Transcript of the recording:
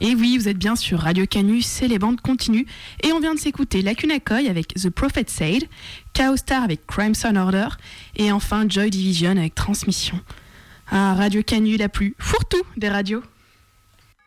Et oui, vous êtes bien sur Radio Canu, c'est les bandes continues. Et on vient de s'écouter Lacuna Coil avec The Prophet Said, Chaos Star avec Crimson Order, et enfin Joy Division avec Transmission. Ah, Radio Canu, la plus fourre-tout des radios.